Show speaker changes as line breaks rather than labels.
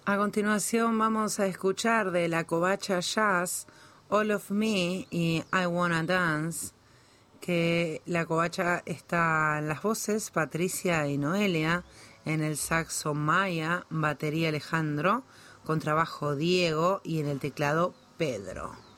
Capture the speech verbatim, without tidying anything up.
A continuación vamos a escuchar de la Covacha Jazz All of Me y I Wanna Dance, que la Covacha está en las voces Patricia y Noelia, en el saxo Maya, batería Alejandro, contrabajo Diego y en el teclado Pedro.